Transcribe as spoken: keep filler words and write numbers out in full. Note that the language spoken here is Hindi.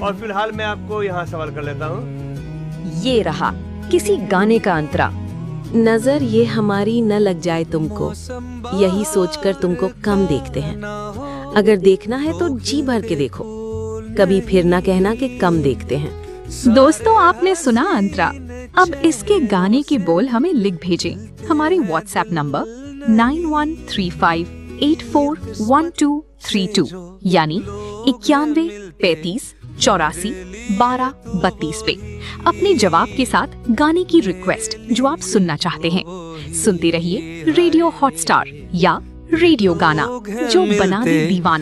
और फिलहाल मैं आपको यहाँ सवाल कर लेता हूँ। ये रहा किसी गाने का अंतरा। नजर ये हमारी न लग जाए तुमको, यही सोचकर तुमको कम देखते हैं। अगर देखना है तो जी भर के देखो, कभी फिर ना कहना कि कम देखते हैं। दोस्तों, आपने सुना अंतरा। अब इसके गाने के बोल हमें लिख भेजें हमारे WhatsApp number nine one three five eight four one two three to यानी इक्यानवे पैंतीस चौरासी बारह बत्तीस पे अपने जवाब के साथ गाने की रिक्वेस्ट जो आप सुनना चाहते हैं। सुनते रहिए रेडियो हॉटस्टार या रेडियो गाना, जो बना दे दीवाना।